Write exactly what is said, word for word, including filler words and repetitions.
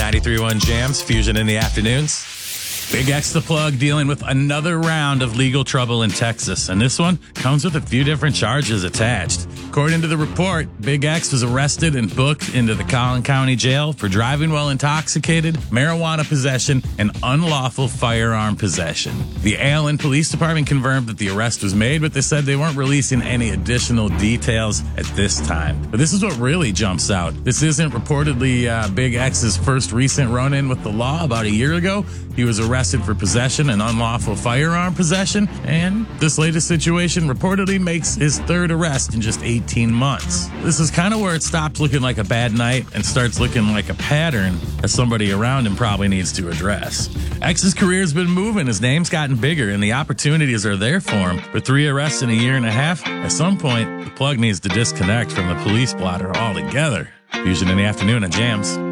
ninety-three point one Jams, Fusion in the afternoons. Big X the Plug dealing with another round of legal trouble in Texas, and this one comes with a few different charges attached. According to the report, Big X was arrested and booked into the Collin County Jail for driving while intoxicated, marijuana possession, and unlawful firearm possession. The Allen Police Department confirmed that the arrest was made, but they said they weren't releasing any additional details at this time. But this is what really jumps out. This isn't reportedly uh, Big X's first recent run-in with the law. About a year ago, he was arrested for possession and unlawful firearm possession, and this latest situation reportedly makes his third arrest in just eighteen months. This is kind of where it stops looking like a bad night and starts looking like a pattern that somebody around him probably needs to address. X's career's been moving, his name's gotten bigger, and the opportunities are there for him. For three arrests in a year and a half, at some point, the plug needs to disconnect from the police blotter altogether. Fusion in the afternoon at Jams.